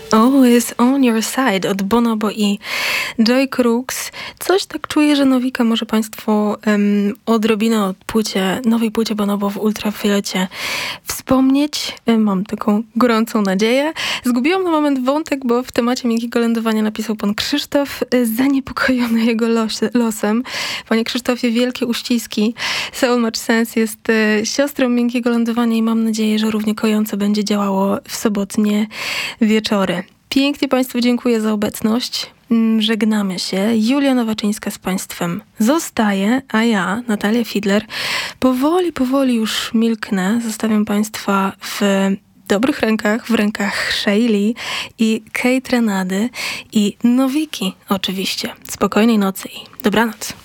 Always on your side od Bonobo i Joy Crooks. Coś tak czuję, że Nowika może Państwo odrobinę o nowej płycie Bonobo w Ultrafiolecie wspomnieć. Mam taką gorącą nadzieję. Zgubiłam na moment wątek, bo w temacie miękkiego lądowania napisał pan Krzysztof, zaniepokojony jego losem. Panie Krzysztofie, wielkie uściski. So Much Sense jest siostrą miękkiego lądowania i mam nadzieję, że równie kojąco będzie działało w sobotnie wieczory. Pięknie Państwu dziękuję za obecność. Żegnamy się. Julia Nowaczyńska z Państwem zostaje, a ja, Natalia Fidler, powoli już milknę. Zostawiam Państwa w dobrych rękach, w rękach Shaili i Kate Renady i Nowiki oczywiście. Spokojnej nocy i dobranoc.